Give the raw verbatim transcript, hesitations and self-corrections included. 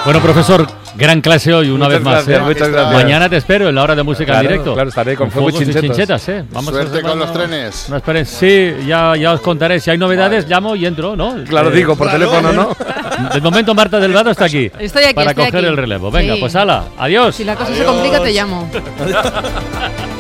Bueno, profesor, gran clase hoy una muchas vez más. Gracias, ¿eh? Muchas gracias. Mañana te espero en la hora de música claro, en directo. Claro, estaré con, con fuegos y chinchetas. chinchetas, ¿eh? Vamos Suerte a con una, los trenes. Una experiencia. Sí, ya, ya os contaré. Si hay novedades, vale. llamo y entro, ¿no? Claro, eh, digo, por claro, teléfono, ¿no? De momento Marta Delgado está aquí. Estoy aquí, Para estoy coger aquí. el relevo. Venga, sí. Pues ala, adiós. Si la cosa adiós. se complica, te llamo.